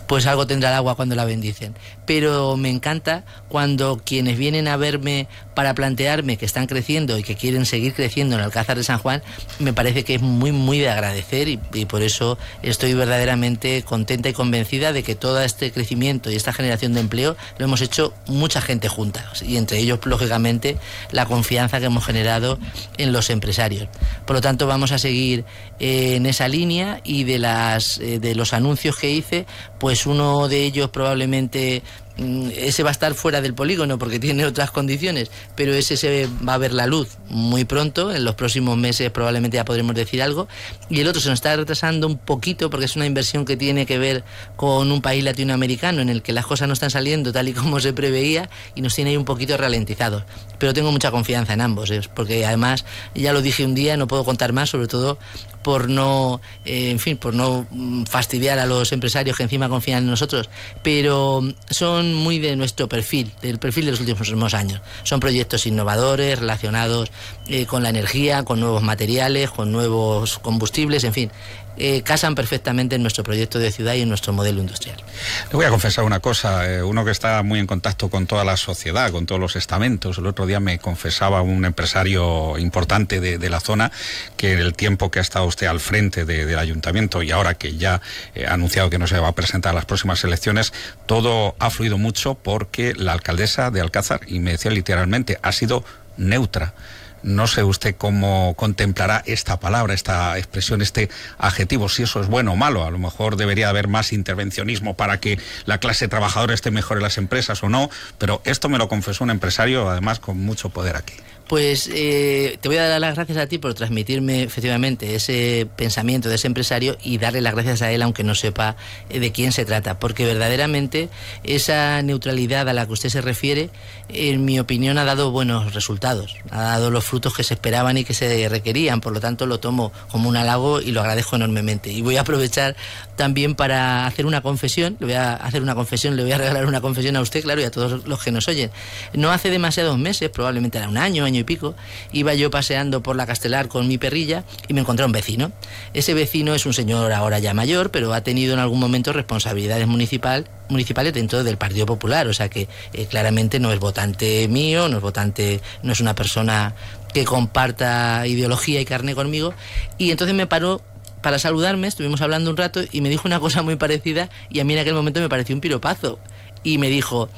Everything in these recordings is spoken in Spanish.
pues algo tendrá el agua cuando la bendicen. Pero me encanta cuando quienes vienen a verme para plantearme que están creciendo y que quieren seguir creciendo en Alcázar de San Juan, me parece que es muy, muy de agradecer y por eso estoy verdaderamente contenta y convencida de que todo este crecimiento y esta generación de empleo lo hemos hecho mucha gente junta, y entre ellos, lógicamente, la confianza que hemos generado en los empresarios. Por lo tanto, vamos a seguir en esa línea, y de los anuncios que hice, pues uno de ellos probablemente ese va a estar fuera del polígono porque tiene otras condiciones, pero ese se va a ver la luz muy pronto, en los próximos meses probablemente ya podremos decir algo, y el otro se nos está retrasando un poquito porque es una inversión que tiene que ver con un país latinoamericano en el que las cosas no están saliendo tal y como se preveía y nos tiene ahí un poquito ralentizados, pero tengo mucha confianza en ambos, porque además ya lo dije un día, no puedo contar más, sobre todo por no fastidiar a los empresarios que encima confían en nosotros, pero son muy de nuestro perfil, del perfil de los últimos años. Son proyectos innovadores, relacionados con la energía, con nuevos materiales, con nuevos combustibles, en fin. Casan perfectamente en nuestro proyecto de ciudad y en nuestro modelo industrial. Le voy a confesar una cosa, uno que está muy en contacto con toda la sociedad, con todos los estamentos. El otro día me confesaba un empresario importante de la zona que en el tiempo que ha estado usted al frente del ayuntamiento y ahora que ya ha anunciado que no se va a presentar a las próximas elecciones, todo ha fluido mucho porque la alcaldesa de Alcázar, y me decía literalmente, ha sido neutra. No sé usted cómo contemplará esta palabra, esta expresión, este adjetivo, si eso es bueno o malo. A lo mejor debería haber más intervencionismo para que la clase trabajadora esté mejor en las empresas o no, pero esto me lo confesó un empresario, además con mucho poder aquí. Pues te voy a dar las gracias a ti por transmitirme efectivamente ese pensamiento de ese empresario y darle las gracias a él aunque no sepa de quién se trata, porque verdaderamente esa neutralidad a la que usted se refiere, en mi opinión, ha dado buenos resultados, ha dado los frutos que se esperaban y que se requerían, por lo tanto lo tomo como un halago y lo agradezco enormemente. Y voy a aprovechar también para hacer una confesión, le voy a regalar una confesión a usted, claro, y a todos los que nos oyen. No hace demasiados meses, probablemente era un año y pico, iba yo paseando por la Castelar con mi perrilla y me encontré a un vecino. Ese vecino es un señor ahora ya mayor, pero ha tenido en algún momento responsabilidades municipales dentro del Partido Popular, o sea que claramente no es votante mío, no es una persona que comparta ideología y carne conmigo, y entonces me paró para saludarme, estuvimos hablando un rato y me dijo una cosa muy parecida y a mí en aquel momento me pareció un piropazo y me dijo,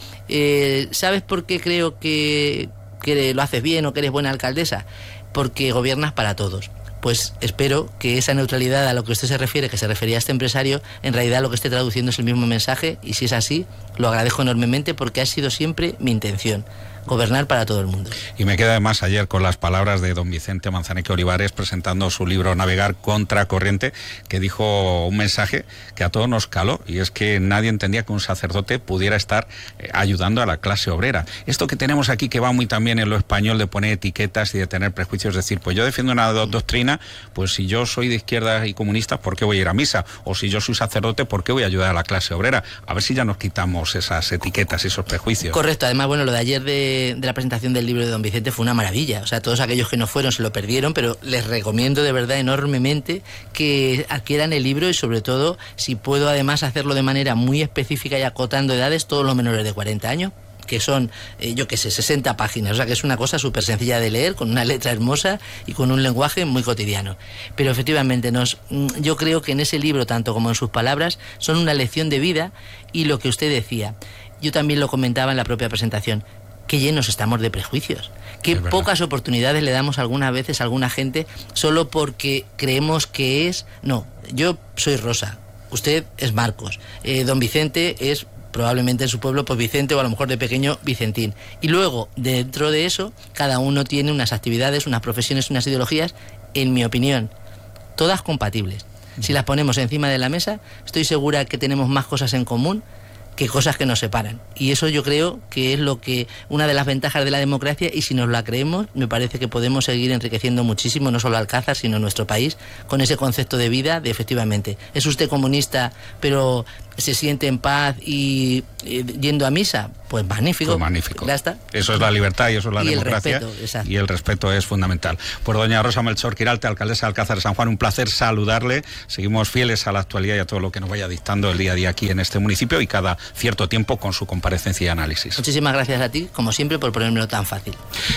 ¿sabes por qué creo que lo haces bien o que eres buena alcaldesa? Porque gobiernas para todos. Pues espero que esa neutralidad a lo que usted se refiere, que se refería a este empresario, en realidad lo que esté traduciendo es el mismo mensaje, y si es así, lo agradezco enormemente porque ha sido siempre mi intención. Gobernar para todo el mundo. Y me queda además ayer con las palabras de don Vicente Manzaneque Olivares presentando su libro Navegar contra corriente, que dijo un mensaje que a todos nos caló, y es que nadie entendía que un sacerdote pudiera estar ayudando a la clase obrera. Esto que tenemos aquí, que va muy también en lo español, de poner etiquetas y de tener prejuicios, es decir, pues yo defiendo una doctrina, pues si yo soy de izquierda y comunista, ¿por qué voy a ir a misa? O si yo soy sacerdote, ¿por qué voy a ayudar a la clase obrera? A ver si ya nos quitamos esas etiquetas y esos prejuicios. Correcto, además, bueno, lo de ayer de la presentación del libro de don Vicente fue una maravilla, o sea, todos aquellos que no fueron se lo perdieron, pero les recomiendo de verdad enormemente que adquieran el libro y sobre todo, si puedo además hacerlo de manera muy específica y acotando edades, todos los menores de 40 años, que son, 60 páginas, o sea que es una cosa súper sencilla de leer, con una letra hermosa y con un lenguaje muy cotidiano. Pero efectivamente, yo creo que en ese libro, tanto como en sus palabras, son una lección de vida, y lo que usted decía, yo también lo comentaba en la propia presentación, qué llenos estamos de prejuicios, qué pocas oportunidades le damos algunas veces a alguna gente solo porque creemos que es... No, yo soy Rosa, usted es Marcos, don Vicente es probablemente en su pueblo pues Vicente, o a lo mejor de pequeño Vicentín, y luego dentro de eso cada uno tiene unas actividades, unas profesiones, unas ideologías, en mi opinión, todas compatibles. Si las ponemos encima de la mesa, estoy segura que tenemos más cosas en común que cosas que nos separan, y eso yo creo que es una de las ventajas de la democracia, y si nos la creemos me parece que podemos seguir enriqueciendo muchísimo no solo Alcázar sino nuestro país con ese concepto de vida de efectivamente, es usted comunista pero se siente en paz y yendo a misa, pues magnífico. Pues magnífico. Ya está. Eso es la libertad y eso es la democracia. El respeto, y el respeto es fundamental. Pues doña Rosa Melchor Quiralte, alcaldesa de Alcázar de San Juan, un placer saludarle. Seguimos fieles a la actualidad y a todo lo que nos vaya dictando el día a día aquí en este municipio y cada cierto tiempo con su comparecencia y análisis. Muchísimas gracias a ti, como siempre, por ponérmelo tan fácil.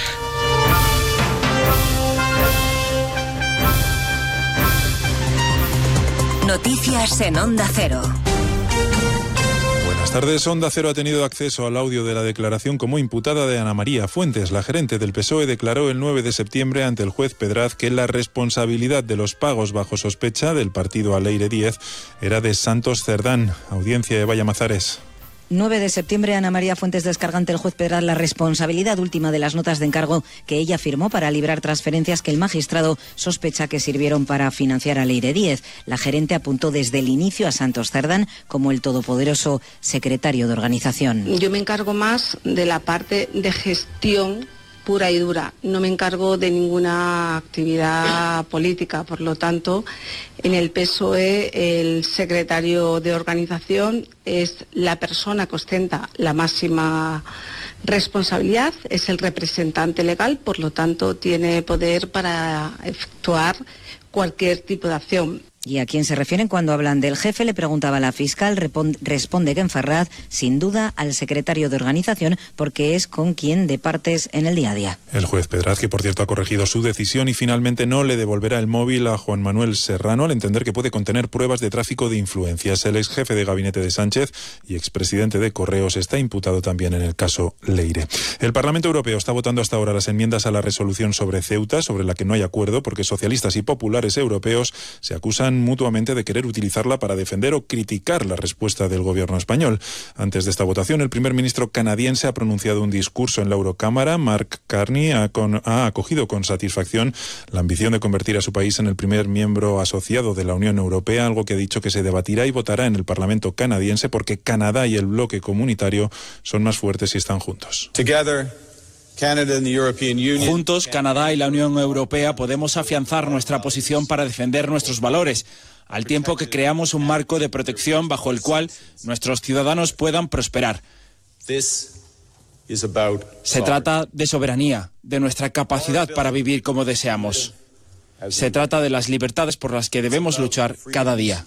Noticias en Onda Cero. Buenas tardes. Onda Cero ha tenido acceso al audio de la declaración como imputada de Ana María Fuentes. La gerente del PSOE declaró el 9 de septiembre ante el juez Pedraz que la responsabilidad de los pagos bajo sospecha del partido Aleire 10 era de Santos Cerdán. Audiencia de Vallamazares. 9 de septiembre, Ana María Fuentes descarga ante el juez Pedraz la responsabilidad última de las notas de encargo que ella firmó para librar transferencias que el magistrado sospecha que sirvieron para financiar a Aleire 10. La gerente apuntó desde el inicio a Santos Cerdán como el todopoderoso secretario de organización. Yo me encargo más de la parte de gestión pura y dura. No me encargo de ninguna actividad política, por lo tanto, en el PSOE el secretario de organización es la persona que ostenta la máxima responsabilidad, es el representante legal, por lo tanto tiene poder para efectuar cualquier tipo de acción. ¿Y a quién se refieren cuando hablan del jefe? Le preguntaba la fiscal. Responde Ken Ferraz, sin duda al secretario de organización, porque es con quien departes en el día a día. El juez Pedraz, que por cierto ha corregido su decisión y finalmente no le devolverá el móvil a Juan Manuel Serrano al entender que puede contener pruebas de tráfico de influencias. El ex jefe de gabinete de Sánchez y expresidente de Correos está imputado también en el caso Leire. El Parlamento Europeo está votando hasta ahora las enmiendas a la resolución sobre Ceuta, sobre la que no hay acuerdo porque socialistas y populares europeos se acusan mutuamente de querer utilizarla para defender o criticar la respuesta del gobierno español. Antes de esta votación, el primer ministro canadiense ha pronunciado un discurso en la Eurocámara. Mark Carney ha acogido con satisfacción la ambición de convertir a su país en el primer miembro asociado de la Unión Europea, algo que ha dicho que se debatirá y votará en el Parlamento canadiense porque Canadá y el bloque comunitario son más fuertes si están juntos. Juntos, Canadá y la Unión Europea podemos afianzar nuestra posición para defender nuestros valores, al tiempo que creamos un marco de protección bajo el cual nuestros ciudadanos puedan prosperar. Se trata de soberanía, de nuestra capacidad para vivir como deseamos. Se trata de las libertades por las que debemos luchar cada día.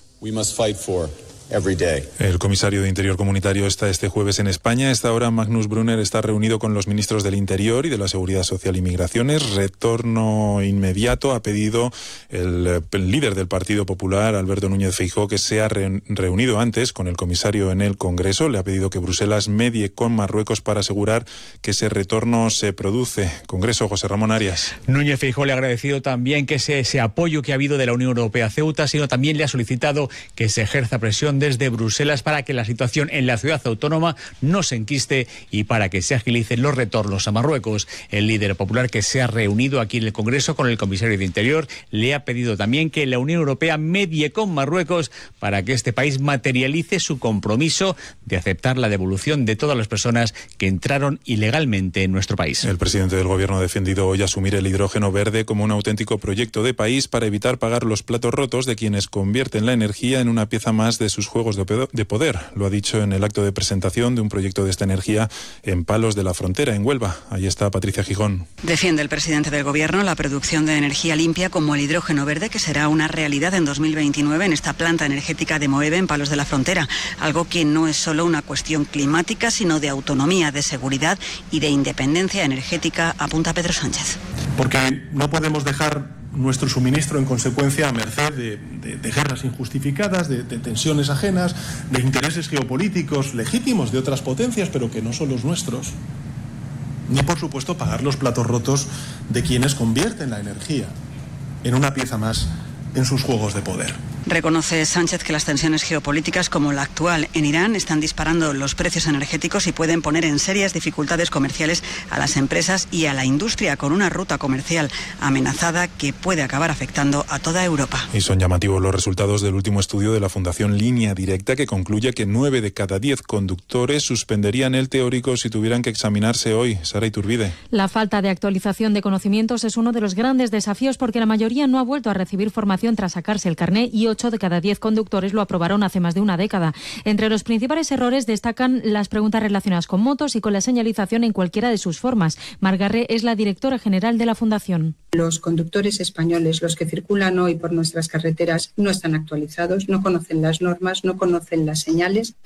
El comisario de Interior Comunitario está este jueves en España. A esta hora Magnus Brunner está reunido con los ministros del Interior y de la Seguridad Social y Migraciones. Retorno inmediato ha pedido el líder del Partido Popular, Alberto Núñez Feijóo, que se ha reunido antes con el comisario en el Congreso. Le ha pedido que Bruselas medie con Marruecos para asegurar que ese retorno se produce. Congreso, José Ramón Arias. Núñez Feijóo le ha agradecido también que ese apoyo que ha habido de la Unión Europea a Ceuta, sino también le ha solicitado que se ejerza presión desde Bruselas para que la situación en la ciudad autónoma no se enquiste y para que se agilicen los retornos a Marruecos. El líder popular, que se ha reunido aquí en el Congreso con el comisario de Interior, le ha pedido también que la Unión Europea medie con Marruecos para que este país materialice su compromiso de aceptar la devolución de todas las personas que entraron ilegalmente en nuestro país. El presidente del Gobierno ha defendido hoy asumir el hidrógeno verde como un auténtico proyecto de país para evitar pagar los platos rotos de quienes convierten la energía en una pieza más de sus juegos de poder. Lo ha dicho en el acto de presentación de un proyecto de esta energía en Palos de la Frontera, en Huelva. Ahí está Patricia Gijón. Defiende el presidente del Gobierno la producción de energía limpia como el hidrógeno verde, que será una realidad en 2029 en esta planta energética de Moeve, en Palos de la Frontera. Algo que no es solo una cuestión climática, sino de autonomía, de seguridad y de independencia energética, apunta Pedro Sánchez. Porque no podemos dejar nuestro suministro en consecuencia a merced de guerras injustificadas, de tensiones ajenas, de intereses geopolíticos legítimos de otras potencias, pero que no son los nuestros. Ni, por supuesto, pagar los platos rotos de quienes convierten la energía en una pieza más en sus juegos de poder. Reconoce Sánchez que las tensiones geopolíticas como la actual en Irán están disparando los precios energéticos y pueden poner en serias dificultades comerciales a las empresas y a la industria, con una ruta comercial amenazada que puede acabar afectando a toda Europa. Y son llamativos los resultados del último estudio de la Fundación Línea Directa, que concluye que 9 de cada 10 conductores suspenderían el teórico si tuvieran que examinarse hoy. Sara Iturbide. La falta de actualización de conocimientos es uno de los grandes desafíos porque la mayoría no ha vuelto a recibir formación tras sacarse el carné y 8 de cada 10 conductores lo aprobaron hace más de una década. Entre los principales errores destacan las preguntas relacionadas con motos y con la señalización en cualquiera de sus formas. Margarré es la directora general de la Fundación. Los conductores españoles, los que circulan hoy por nuestras carreteras, no están actualizados, no conocen las normas, no conocen las señales.